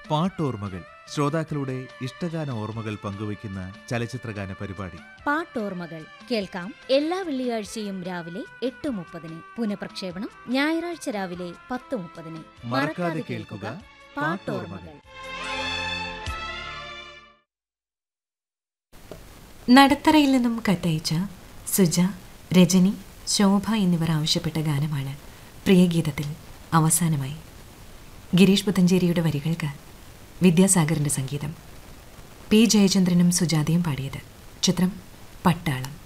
പാട്ടോർമ്മകൾ, ശ്രോതാക്കളുടെ ഇഷ്ടഗാന ഓർമ്മകൾ പങ്കുവയ്ക്കുന്ന ചലച്ചിത്രഗാന പരിപാടി. പാട്ടോർമ്മകൾ കേൾക്കാം എല്ലാ വെള്ളിയാഴ്ചയും രാവിലെ 8:30, പുനഃപ്രക്ഷേപണം ഞായറാഴ്ച രാവിലെ 10:30. മറക്കാതെ കേൾക്കുക പാട്ടോർമ്മകൾ. നടത്തറയിൽ നിന്നും കത്തയച്ച സുജ, രജനി, ശോഭ എന്നിവർ ആവശ്യപ്പെട്ട ഗാനമാണ് പ്രിയഗീതത്തിൽ അവസാനമായി. ഗിരീഷ് പുത്തഞ്ചേരിയുടെ വരികൾക്ക് വിദ്യാസാഗറിന്റെ സംഗീതം. പി ജയചന്ദ്രനും സുജാതയും പാടിയത്. ചിത്രം പട്ടാളം.